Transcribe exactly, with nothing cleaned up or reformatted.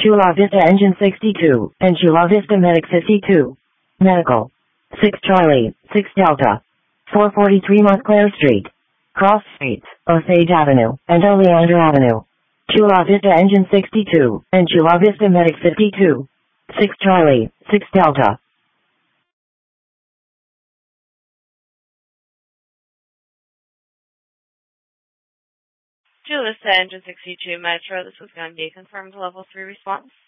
Chula Vista Engine sixty-two, and Chula Vista Medic fifty-two. Medical. six Charlie, six Delta. four forty-three Montclair Street. Cross Streets, Osage Avenue, and Oleander Avenue. Chula Vista Engine sixty-two, and Chula Vista Medic fifty-two. six Charlie, six Delta. Chula Vista Engine sixty-two Metro, this was going to be a confirmed level three response.